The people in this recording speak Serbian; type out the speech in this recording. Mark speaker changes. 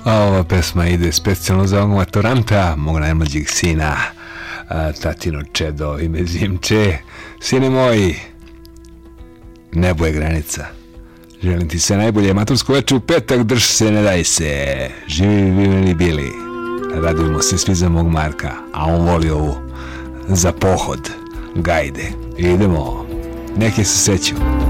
Speaker 1: A ova pesma ide specijalno za ovog maturanta, mog najmlađeg sina, tatino čedo ime Zimče. Sine moj, nebo je granica. Želim ti sve najbolje, matursko večer u petak, drž se, ne daj se. Živi bili. Radujemo se svi za mog Marka, a on voli ovu za pohod. Gajde, idemo. Neke se seću.